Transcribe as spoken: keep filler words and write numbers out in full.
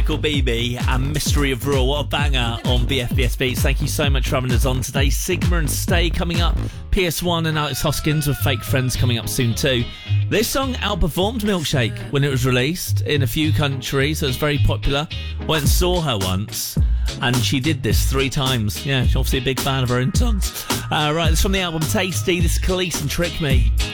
Michael Beebe and Mystery of Raw. What a banger on B F B S Beats. Thank you so much for having us on today. Sigma and Stay coming up. P S one and Alex Hoskins with Fake Friends coming up soon too. This song outperformed Milkshake when it was released in a few countries, so it was very popular. Went and saw her once, and she did this three times. Yeah, she's obviously a big fan of her own songs. Uh, right, it's from the album Tasty. This is Khalees and Trick Me.